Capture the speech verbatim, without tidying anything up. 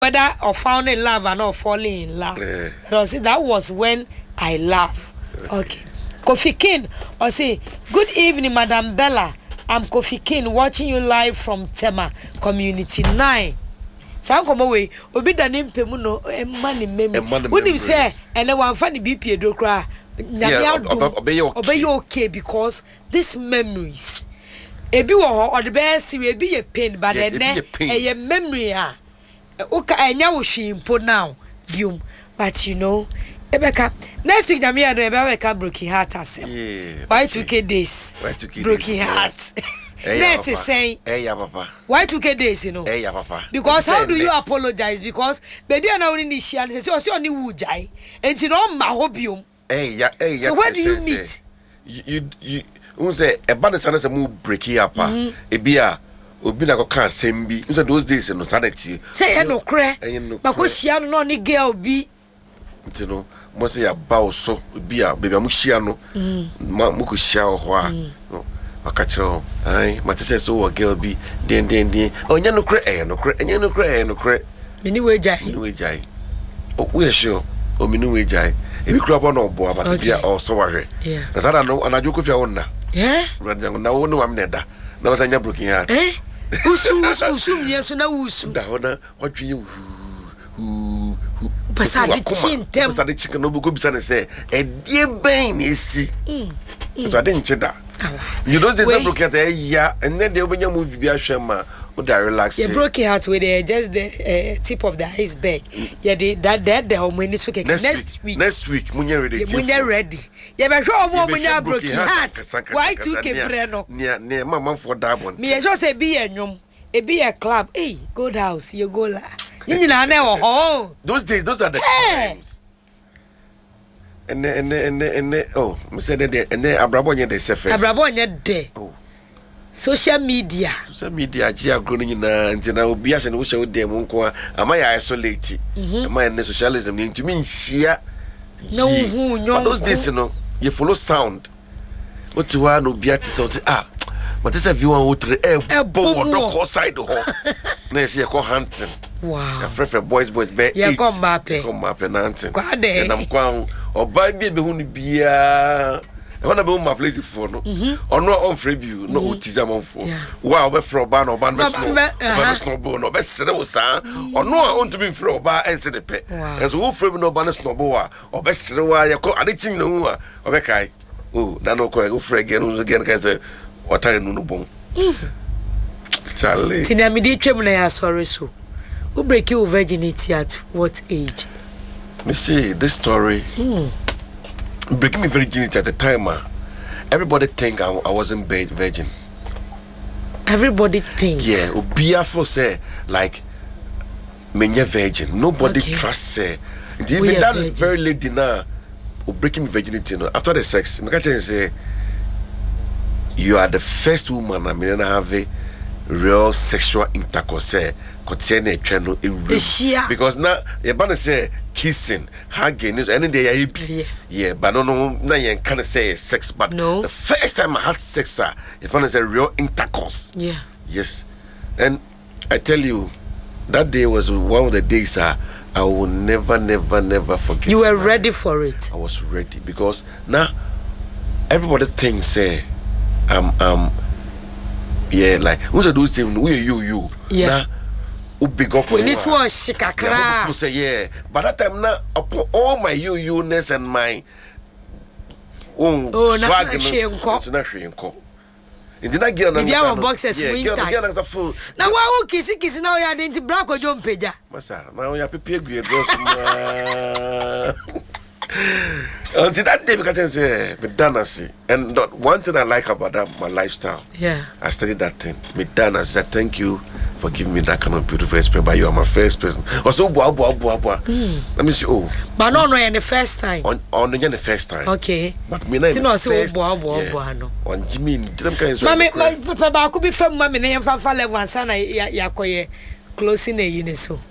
whether or found in love or not falling in love. Yeah. But see, that was when I laugh. Okay. Kofi King, or say, good evening, Madam Bella. I'm Kofi King, watching you live from Tema Community nine. Some come away, obi da name pemuno, a money mem. When him say, and then one funny B P do cry. Yeah, obey okay because these memories. Ebi wo or the best we be a pain, but then a memory. Okay, I know she put now, you, but you know, Rebecca. Next week, I'm here to Rebecca broken heart. Why two K days? Broken heart. Net is saying, hey, ya papa. Why two K days, you know? Hey, ya papa. Because how do you apologize? Because baby, I know in this year, and says, "Oh, only would die." And you know, my hobium. Hey, ya, hey, ya. So where do you meet? You, you, you say a band of sons move breaking up. A beer. Obi na ko kan sembi. You say those days no sanity. Say no cre. Because she no ni girl bi. You know, mo say ya ba so bia baby am hia no. Ma mo ko hia ho a. No. Aka kire. Ai, ma te say so girl bi den den den. Onya no cre eh no cre. Enya no cre eh no cre. Mini we jai. Mini we jai. Oh, we sure. O mini we jai. Ebi kura bo no bo aba bia o so wahwe. Yeah. Na sada no anajo ko fia wonna. Yeah. Na wo no am neda. Na was anya broken heart. Eh? Usu usu usu myeso na usu da hona odwe hu pasa de chintem pasa de chicken no bugo bisa ne say e die ben na esi so de nchida you know the broke heart eh ya and then they obenya movie bi ahwe ma o da relax the broke heart with the just the uh, tip of the iceberg yeah the that that the how many so next, next week next week munye ready munye ready yeah be sure mo munye broke heart why two K pre no ne ne mama for diamond me just say be enwom e be a club hey good house you go la nyina na wo ho those days those are the hey. times and and and and oh me said that and abrabo nye the surface abrabo nye de oh social media social media ji agro ni na ntina obi ahye ne wo hye wo dem nko ama ya isolate ama ne socialism ni ntumi nhia no hu nyo those days no you follow sound what you are no bia ti say ah but this view one wotre e bo do side ho na say ko hunting wow ya frefre boys boys be ya ko mape ko mape na hunting kwa de na mkwa oba bi be hu ni bia e wona be ma flati fo no ono on freview no otiza monfo wa oba fro ba no ba no sno ba sno bo no be sere wo sa ono a on to be fro ba ense de pe enso wo freview no ba no sno bo wa oba sere wa ya ko ade tim no hu a oba kai oh na no ko go frege no again kai say watare no no bon Charlie tina mi di twem na ya sorry so who break your virginity at what age? Me see this story hmm. breaking me virginity at the time uh, everybody think I, I wasn't virgin. Everybody think yeah obia for say like me virgin nobody okay. trusts say even that virgin. Very late dinner breaking me virginity no after the sex me can say you are the first woman I mean have a real sexual intercourse concerning channel in because now you ban say kissing hugging any day yeah. yeah but no no now you can't say sex but no. The first time I had sex uh, if I say real intercourse yeah yes and I tell you that day was one of the days uh, I will never never never forget. You were ready for it. I was ready because now everybody thinks say um um yeah like who's a those things we you you yeah nah, who big up when this was shikakra yeah, people say yeah but that time now upon all my you you-ness and my own oh swag na it's not shrinko in the girl na yeah boxes we tight na wa who kiss kiss now you didn't black or jump peja masa now you prepare good until that day because I say me done see and one thing I like about that my lifestyle yeah I studied that thing me done I said thank you for giving me that kind of beautiful experience but you are my first person also boa boa boa boa let me see oh but no no the first time on on the first time okay but me na no say boa boa boa no on Jimmy them kind so mama papa ba ko bi fam mama na yem fa fa level ansa na ya yakoye closing e yi ne so